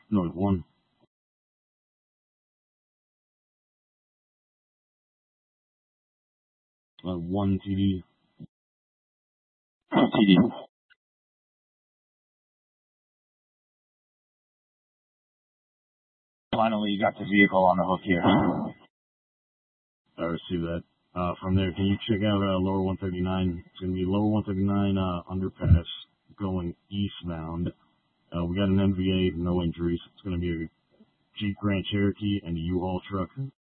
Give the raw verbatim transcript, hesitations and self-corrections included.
North one. Uh, one T D. T D. Finally, you got the vehicle on the hook here. I received that. Uh, from there, can you check out uh, lower one thirty-nine? It's going to be lower one thirty-nine uh, underpass going eastbound. Uh, we got an M V A, no injuries. It's going to be a Jeep Grand Cherokee and a U-Haul truck.